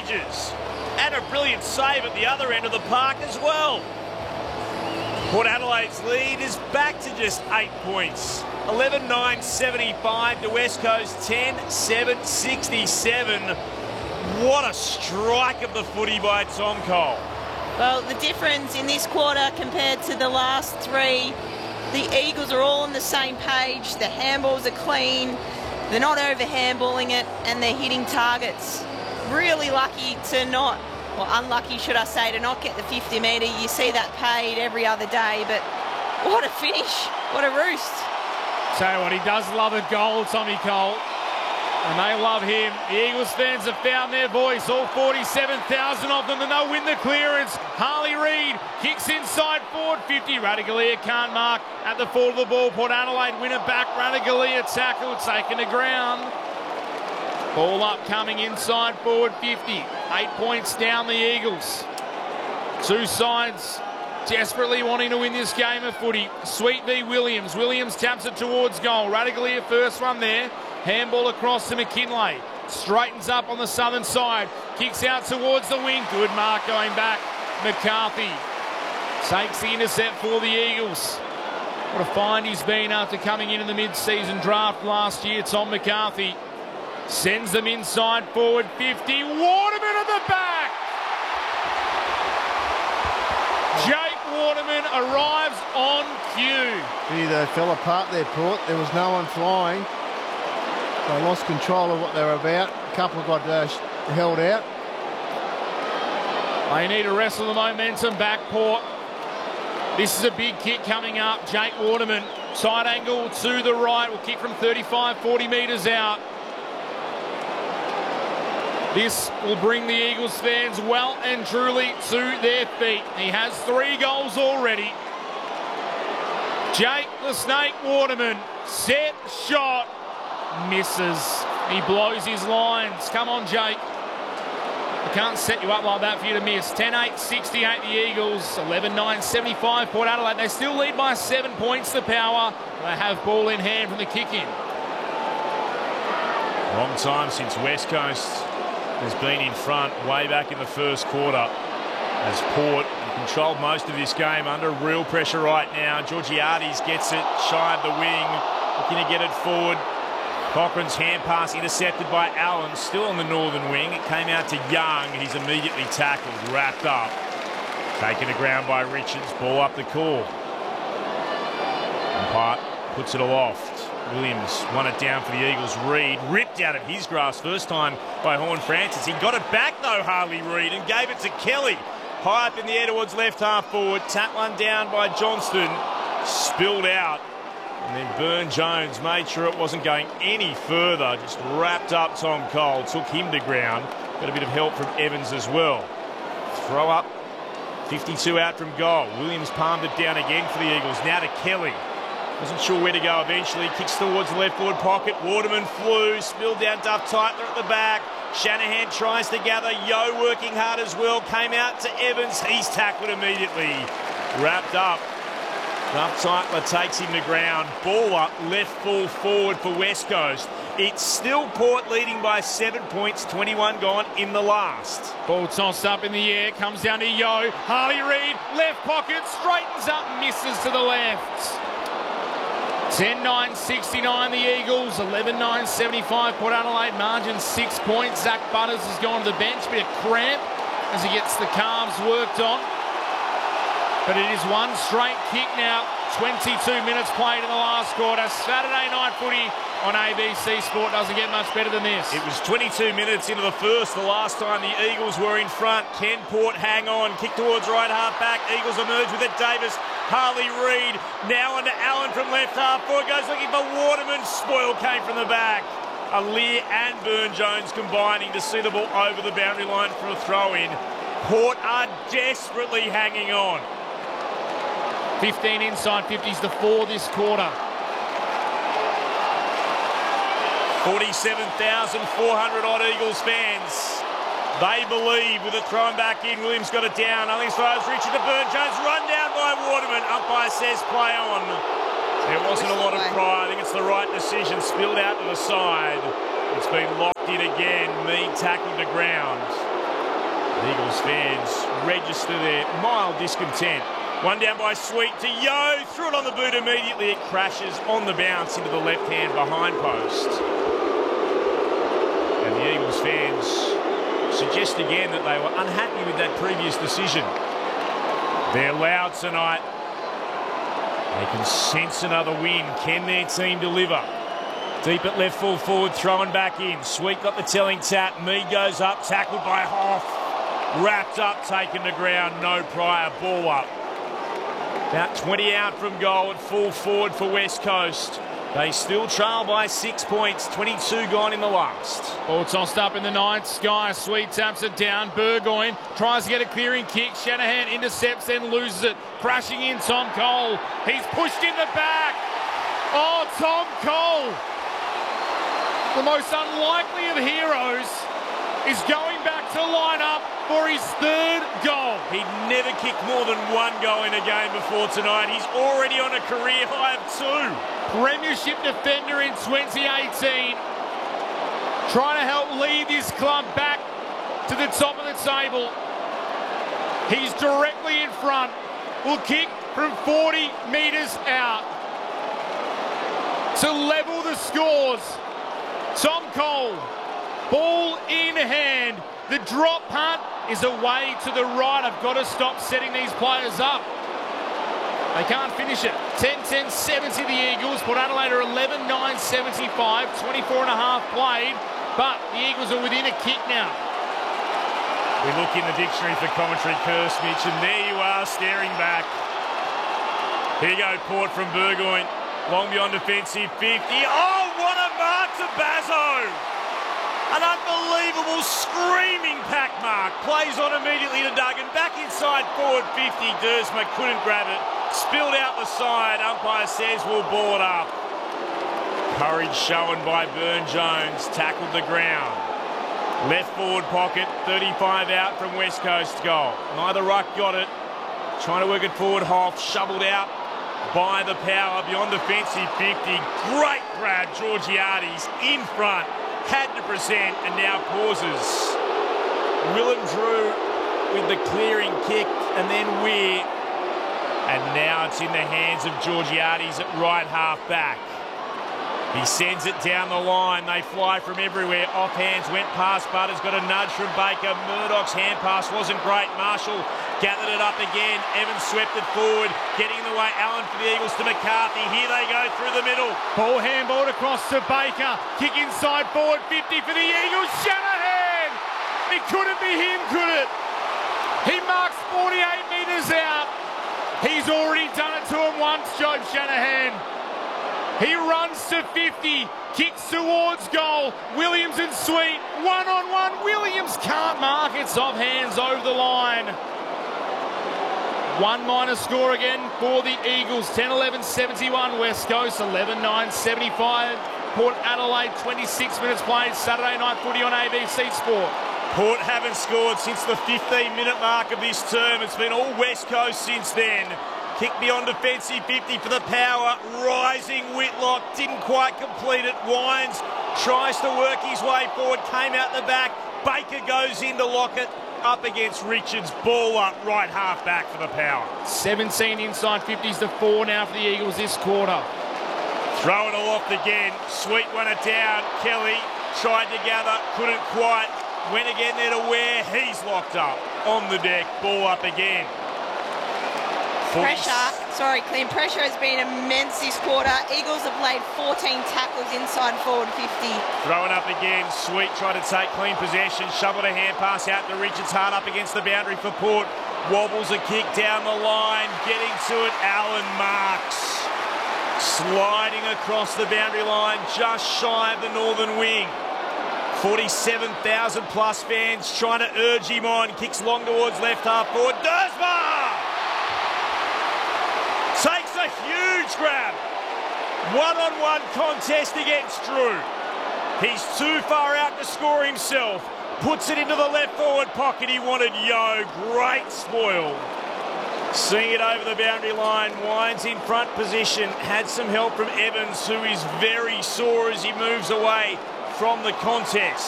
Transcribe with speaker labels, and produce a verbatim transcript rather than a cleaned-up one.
Speaker 1: Rogers. And a brilliant save at the other end of the park as well. Port Adelaide's lead is back to just eight points. eleven nine seventy-five to West Coast ten seven sixty-seven. What a strike of the footy by Tom Cole.
Speaker 2: Well, the difference in this quarter compared to the last three, the Eagles are all on the same page. The handballs are clean. They're not over handballing it, and they're hitting targets. Really lucky to not, or unlucky should I say, to not get the fifty metre. You see that paid every other day, but what a finish. What a roost.
Speaker 3: Tell you what, he does love a goal, Tommy Cole. And they love him. The Eagles fans have found their voice. All forty-seven thousand of them, and they'll win the clearance. Harley Reid kicks inside forward fifty. Ratugolea can't mark at the fall of the ball. Port Adelaide win it back. Ratugolea tackle, taken to ground. Ball up, coming inside forward fifty. Eight points down the Eagles. Two sides desperately wanting to win this game of footy. Sweet v Williams. Williams taps it towards goal. Ratugolea first one there. Handball across to McKinlay. Straightens up on the southern side. Kicks out towards the wing. Good mark going back. McCarthy takes the intercept for the Eagles. What a find he's been after coming into the mid-season draft last year. Tom McCarthy sends them inside forward fifty. Waterman at the back. Jake Waterman arrives on cue.
Speaker 4: Gee, they fell apart there, Port. There was no one flying. They lost control of what they were about. A couple got uh, held out.
Speaker 3: They need to wrestle the momentum back, Port. This is a big kick coming up. Jake Waterman, side angle to the right. Will kick from thirty-five, forty metres out. This will bring the Eagles fans well and truly to their feet. He has three goals already. Jake the Snake Waterman, set, shot, misses. He blows his lines. Come on, Jake. I can't set you up like that for you to miss. ten eight sixty-eight the Eagles, eleven nine seventy-five Port Adelaide. They still lead by seven points to Power. They have ball in hand from the kick-in.
Speaker 1: Long time since West Coast has been in front way back in the first quarter. As Port controlled most of this game under real pressure right now. Georgiades gets it shy of the wing, looking to get it forward. Cochrane's hand pass intercepted by Allen, still on the northern wing. It came out to Young. He's immediately tackled, wrapped up. Taken to ground by Richards. Ball up the court. Umpire puts it aloft. Williams won it down for the Eagles. Reid ripped out of his grasp first time by Horne-Francis. He got it back though, Harley Reid, and gave it to Kelly. High up in the air towards left half forward. Tap one down by Johnston. Spilled out. And then Byrne-Jones made sure it wasn't going any further. Just wrapped up Tom Cole. Took him to ground. Got a bit of help from Evans as well. Throw up. fifty-two out from goal. Williams palmed it down again for the Eagles. Now to Kelly. Wasn't sure where to go eventually. Kicks towards the left forward pocket. Waterman flew. Spilled down Duff Tightler at the back. Shanahan tries to gather. Yo working hard as well. Came out to Evans. He's tackled immediately. Wrapped up. Duff Tightler takes him to ground. Ball up. Left full forward for West Coast. It's still Port leading by seven points. twenty-one gone in the last.
Speaker 3: Ball tossed up in the air. Comes down to Yo. Harley Reid. Left pocket. Straightens up. Misses to the left. ten nine sixty-nine the Eagles, eleven nine seventy-five Port Adelaide, margin six points. Zach Butters has gone to the bench, bit of cramp as he gets the calves worked on. But it is one straight kick now, twenty-two minutes played in the last quarter. Saturday night footy on A B C Sport doesn't get much better than this.
Speaker 1: It was twenty-two minutes into the first, the last time the Eagles were in front. Ken Port hang on, kick towards right half back. Eagles emerge with it, Davis. Harley Reid now onto Allen from left half forward, goes looking for Waterman. Spoil came from the back. Aliir and Byrne-Jones combining to see the ball over the boundary line for a throw-in. Port are desperately hanging on.
Speaker 3: fifteen inside, fifties to four this quarter.
Speaker 1: forty-seven thousand four hundred odd Eagles fans. They believe with it thrown back in. Williams got it down. Only throws Richard to Byrne-Jones. Run down by Waterman. Umpire says play on. There wasn't a lot of cry. I think it's the right decision. Spilled out to the side. It's been locked in again. Mead tackled to ground. Eagles fans register their mild discontent. One down by Sweet to Yo, threw it on the boot immediately. It crashes on the bounce into the left hand behind post. And the Eagles fans suggest again that they were unhappy with that previous decision. They're loud tonight. They can sense another win. Can their team deliver? Deep at left full forward, throwing back in. Sweet got the telling tap. Mead goes up, tackled by Hoff. Wrapped up, taken to ground. No prior, ball up. About twenty out from goal at full forward for West Coast. They still trail by six points. twenty-two gone in the last.
Speaker 3: Ball tossed up in the ninth. Sky Sweet taps it down. Burgoyne tries to get a clearing kick. Shanahan intercepts, then loses it. Crashing in, Tom Cole. He's pushed in the back. Oh, Tom Cole, the most unlikely of heroes, is going back to line up for his third goal.
Speaker 1: He'd never kicked more than one goal in a game before tonight. He's already on a career high of two.
Speaker 3: Premiership defender in twenty eighteen. Trying to help lead this club back to the top of the table. He's directly in front. Will kick from forty metres out to level the scores. Tom Cole, ball in hand. The drop punt is away to the right. I've got to stop setting these players up. They can't finish it. ten ten seventy the Eagles. Port Adelaide are eleven nine seventy-five. twenty-four and a half played. But the Eagles are within a kick now.
Speaker 1: We look in the dictionary for commentary curse, Mitch, and there you are staring back. Here you go, Port from Burgoyne. Long beyond defensive fifty. Oh, what a mark to Bazzo! An unbelievable screaming pack mark. Plays on immediately to Duggan. Back inside forward fifty. Dersma couldn't grab it. Spilled out the side. Umpire says we'll ball it up. Courage shown by Burne-Jones. Tackled the ground. Left forward pocket. thirty-five out from West Coast goal. Neither ruck got it. Trying to work it forward. Hoff shoveled out by the power beyond defensive fifty. Great grab. Georgiades in front. Had to present and now pauses. Willem Drew with the clearing kick and then Weir. And now it's in the hands of Georgiades at right half back. He sends it down the line. They fly from everywhere. Off hands, went past Butters, got a nudge from Baker. Murdoch's hand pass wasn't great. Marshall gathered it up again. Evans swept it forward, getting in the way. Allen for the Eagles to McCarthy. Here they go through the middle.
Speaker 3: Ball handballed across to Baker. Kick inside forward fifty for the Eagles. Shanahan! It couldn't be him, could it? He marks forty-eight metres out. He's already done it to him once, Joe Shanahan. He runs to fifty, kicks towards goal. Williams and Sweet, one on one. Williams can't mark. It's off hands over the line. One minor score again for the Eagles. ten eleven seventy-one West Coast, eleven nine seventy-five. Port Adelaide, twenty-six minutes played. Saturday night footy on A B C Sport.
Speaker 1: Port haven't scored since the fifteen minute mark of this term. It's been all West Coast since then. Kick beyond defensive fifty for the power. Rising Whitlock, didn't quite complete it. Wines tries to work his way forward, came out the back. Baker goes in to lock it. Up against Richards, ball up, right half back for the power.
Speaker 3: seventeen inside fifties to four now for the Eagles this quarter.
Speaker 1: Throw it aloft again. Sweet won it down. Kelly tried to gather, couldn't quite. Went again there to Ware. He's locked up on the deck. Ball up again.
Speaker 2: Pressure, sorry, Clint, pressure has been immense this quarter. Eagles have laid fourteen tackles inside forward fifty.
Speaker 1: Throwing up again. Sweet tried to take clean possession. Shoveled a hand pass out to Richards. Hard up against the boundary for Port. Wobbles a kick down the line. Getting to it, Allen marks. Sliding across the boundary line just shy of the northern wing. forty-seven thousand plus fans trying to urge him on. Kicks long towards left half forward. Dersma takes a huge grab. One-on-one contest against Drew. He's too far out to score himself. Puts it into the left forward pocket. He wanted Yo. Great spoil. Seeing it over the boundary line. Wines in front position. Had some help from Evans, who is very sore as he moves away from the contest.